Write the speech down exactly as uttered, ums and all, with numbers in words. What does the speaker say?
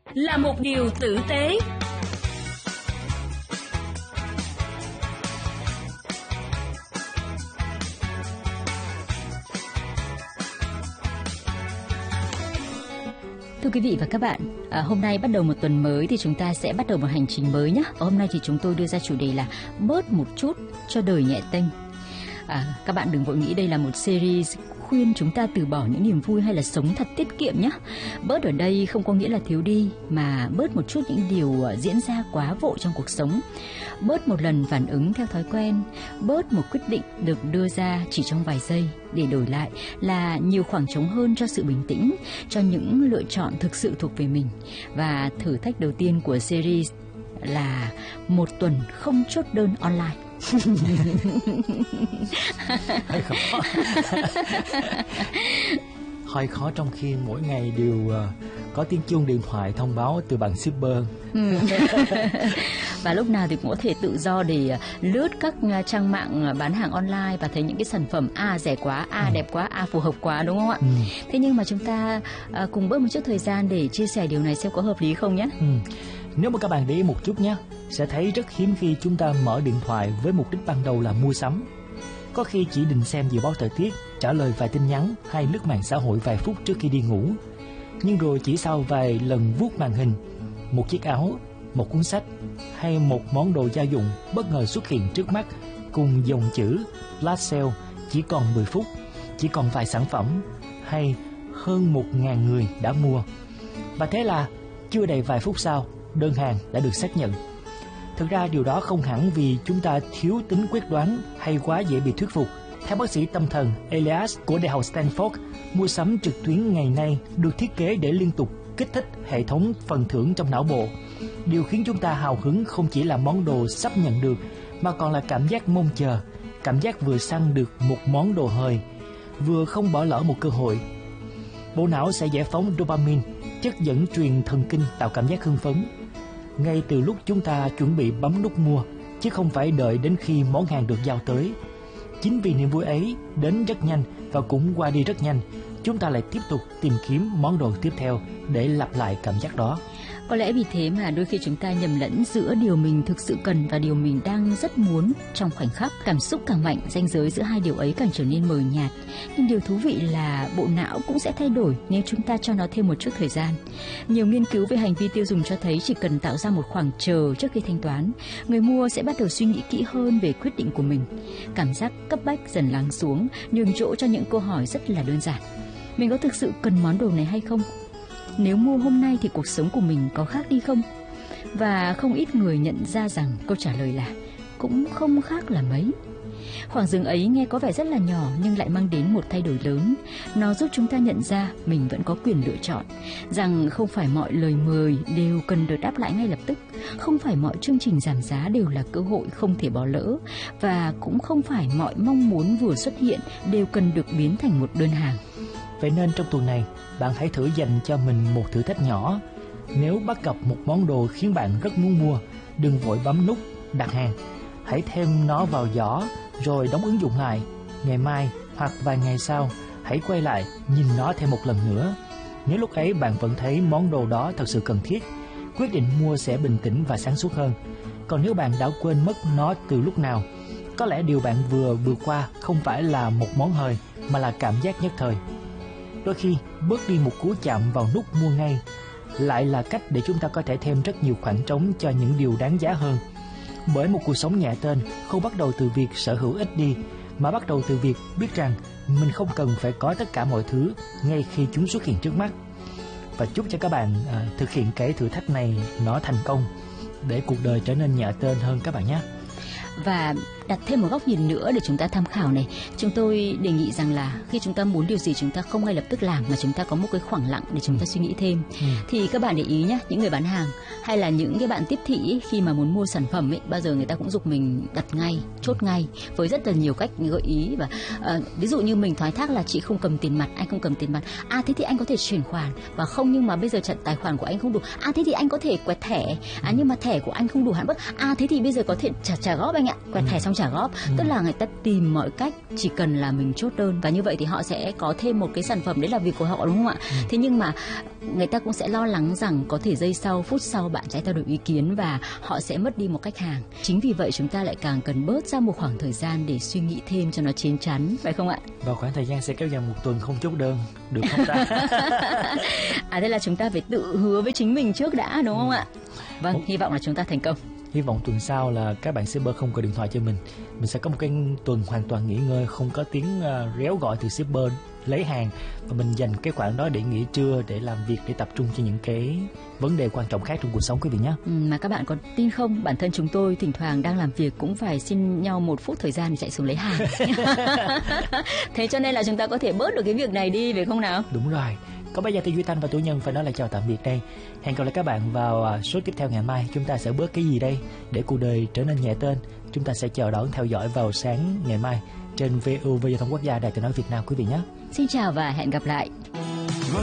là một điều tử tế. Thưa quý vị và các bạn, à, hôm nay bắt đầu một tuần mới thì chúng ta sẽ bắt đầu một hành trình mới nhé. Hôm nay thì chúng tôi đưa ra chủ đề là bớt một chút cho đời nhẹ tênh. À, các bạn đừng vội nghĩ đây là một series khuyên chúng ta từ bỏ những niềm vui hay là sống thật tiết kiệm nhé. Bớt ở đây không có nghĩa là thiếu đi, mà bớt một chút những điều diễn ra quá vội trong cuộc sống. Bớt một lần phản ứng theo thói quen, bớt một quyết định được đưa ra chỉ trong vài giây để đổi lại là nhiều khoảng trống hơn cho sự bình tĩnh, cho những lựa chọn thực sự thuộc về mình. Và thử thách đầu tiên của series là một tuần không chốt đơn online. Hơi khó. Hơi khó trong khi mỗi ngày đều uh, có tiếng chuông điện thoại thông báo từ bạn shipper. Ừ. Và lúc nào thì cũng có thể tự do để lướt các trang mạng bán hàng online và thấy những cái sản phẩm A rẻ quá, A ừ. đẹp quá, A phù hợp quá, đúng không ạ? Ừ. Thế nhưng mà chúng ta uh, cùng bớt một chút thời gian để chia sẻ điều này xem có hợp lý không nhé. Ừ. Nếu mà các bạn để ý một chút nhé, sẽ thấy rất hiếm khi chúng ta mở điện thoại với mục đích ban đầu là mua sắm. Có khi chỉ định xem dự báo thời tiết, trả lời vài tin nhắn hay lướt mạng xã hội vài phút trước khi đi ngủ. Nhưng rồi chỉ sau vài lần vuốt màn hình, một chiếc áo, một cuốn sách hay một món đồ gia dụng bất ngờ xuất hiện trước mắt cùng dòng chữ flash sale chỉ còn mười phút, chỉ còn vài sản phẩm hay hơn một ngàn người đã mua. Và thế là chưa đầy vài phút sau, đơn hàng đã được xác nhận. Thực ra điều đó không hẳn vì chúng ta thiếu tính quyết đoán hay quá dễ bị thuyết phục. Theo bác sĩ tâm thần Elias của Đại học Stanford, mua sắm trực tuyến ngày nay được thiết kế để liên tục kích thích hệ thống phần thưởng trong não bộ. Điều khiến chúng ta hào hứng không chỉ là món đồ sắp nhận được, mà còn là cảm giác mong chờ, cảm giác vừa săn được một món đồ hời, vừa không bỏ lỡ một cơ hội. Bộ não sẽ giải phóng dopamine, chất dẫn truyền thần kinh tạo cảm giác hưng phấn ngay từ lúc chúng ta chuẩn bị bấm nút mua, chứ không phải đợi đến khi món hàng được giao tới. Chính vì niềm vui ấy đến rất nhanh và cũng qua đi rất nhanh, chúng ta lại tiếp tục tìm kiếm món đồ tiếp theo để lặp lại cảm giác đó. Có lẽ vì thế mà đôi khi chúng ta nhầm lẫn giữa điều mình thực sự cần và điều mình đang rất muốn trong khoảnh khắc. Cảm xúc càng mạnh, ranh giới giữa hai điều ấy càng trở nên mờ nhạt. Nhưng điều thú vị là bộ não cũng sẽ thay đổi nếu chúng ta cho nó thêm một chút thời gian. Nhiều nghiên cứu về hành vi tiêu dùng cho thấy chỉ cần tạo ra một khoảng chờ trước khi thanh toán, người mua sẽ bắt đầu suy nghĩ kỹ hơn về quyết định của mình. Cảm giác cấp bách dần lắng xuống, nhường chỗ cho những câu hỏi rất là đơn giản. Mình có thực sự cần món đồ này hay không? Nếu mua hôm nay thì cuộc sống của mình có khác đi không? Và không ít người nhận ra rằng câu trả lời là cũng không khác là mấy. Khoảng dừng ấy nghe có vẻ rất là nhỏ nhưng lại mang đến một thay đổi lớn. Nó giúp chúng ta nhận ra mình vẫn có quyền lựa chọn, rằng không phải mọi lời mời đều cần được đáp lại ngay lập tức, không phải mọi chương trình giảm giá đều là cơ hội không thể bỏ lỡ, và cũng không phải mọi mong muốn vừa xuất hiện đều cần được biến thành một đơn hàng. Vậy nên trong tuần này, bạn hãy thử dành cho mình một thử thách nhỏ. Nếu bắt gặp một món đồ khiến bạn rất muốn mua, đừng vội bấm nút đặt hàng. Hãy thêm nó vào giỏ rồi đóng ứng dụng lại. Ngày mai hoặc vài ngày sau, hãy quay lại nhìn nó thêm một lần nữa. Nếu lúc ấy bạn vẫn thấy món đồ đó thật sự cần thiết, quyết định mua sẽ bình tĩnh và sáng suốt hơn. Còn nếu bạn đã quên mất nó từ lúc nào, có lẽ điều bạn vừa vượt qua không phải là một món hời, mà là cảm giác nhất thời. Đôi khi, bớt đi một cú chạm vào nút mua ngay lại là cách để chúng ta có thể thêm rất nhiều khoảng trống cho những điều đáng giá hơn. Bởi một cuộc sống nhẹ tên không bắt đầu từ việc sở hữu ít đi, mà bắt đầu từ việc biết rằng mình không cần phải có tất cả mọi thứ ngay khi chúng xuất hiện trước mắt. Và chúc cho các bạn à, thực hiện cái thử thách này nó thành công, để cuộc đời trở nên nhẹ tên hơn các bạn nhé. Và đặt thêm một góc nhìn nữa để chúng ta tham khảo này. Chúng tôi đề nghị rằng là khi chúng ta muốn điều gì chúng ta không ngay lập tức làm, mà chúng ta có một cái khoảng lặng để chúng ta suy nghĩ thêm. ừ. Thì các bạn để ý nhé, những người bán hàng hay là những cái bạn tiếp thị ấy, khi mà muốn mua sản phẩm ấy, bao giờ người ta cũng giục mình đặt ngay, chốt ngay, với rất là nhiều cách gợi ý. Và uh, ví dụ như mình thoái thác là chị không cầm tiền mặt, anh không cầm tiền mặt, à thế thì anh có thể chuyển khoản, và không nhưng mà bây giờ chặn tài khoản của anh không đủ, à thế thì anh có thể quẹt thẻ, à nhưng mà thẻ của anh không đủ hạn mức, à thế thì bây giờ có thể trả trả góp anh ạ, quẹt thẻ xong trả góp. Ừ. Tức là người ta tìm mọi cách, chỉ cần là mình chốt đơn, và như vậy thì họ sẽ có thêm một cái sản phẩm, đấy là việc của họ, đúng không ạ? Ừ. Thế nhưng mà người ta cũng sẽ lo lắng rằng có thể giây sau, phút sau bạn sẽ thay đổi ý kiến và họ sẽ mất đi một khách hàng. Chính vì vậy chúng ta lại càng cần bớt ra một khoảng thời gian để suy nghĩ thêm cho nó chín chắn, phải không ạ? Và khoảng thời gian sẽ kéo dài một tuần không chốt đơn, được không ta? À, thế là chúng ta phải tự hứa với chính mình trước đã, đúng không ừ. ạ? Vâng, một... hy vọng là chúng ta thành công. Hy vọng tuần sau là các bạn shipper không gọi điện thoại cho mình. Mình sẽ có một cái tuần hoàn toàn nghỉ ngơi, không có tiếng uh, réo gọi từ shipper lấy hàng, và mình dành cái khoảng đó để nghỉ trưa, để làm việc, để tập trung cho những cái vấn đề quan trọng khác trong cuộc sống quý vị nhé. Ừ, mà các bạn có tin không, bản thân chúng tôi thỉnh thoảng đang làm việc cũng phải xin nhau một phút thời gian để chạy xuống lấy hàng. Thế cho nên là chúng ta có thể bớt được cái việc này đi, phải không nào? Đúng rồi. Còn bây giờ thì Duy Thanh và Tú Nhân phải nói là chào tạm biệt đây. Hẹn gặp lại các bạn vào số tiếp theo ngày mai. Chúng ta sẽ bớt cái gì đây để cuộc đời trở nên nhẹ tên? Chúng ta sẽ chờ đón theo dõi vào sáng ngày mai trên vê o vê Giao thông Quốc gia, Đài Tiếng nói Việt Nam quý vị nhé. Xin chào và hẹn gặp lại.